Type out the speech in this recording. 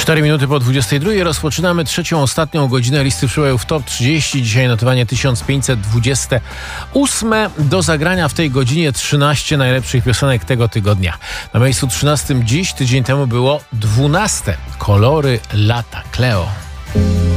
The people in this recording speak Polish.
4 minuty po 22 rozpoczynamy trzecią, ostatnią godzinę listy przebojów Top 30. Dzisiaj notowanie 1528. Do zagrania w tej godzinie 13 najlepszych piosenek tego tygodnia. Na miejscu 13 dziś, tydzień temu było 12. Kolory lata. Cleo.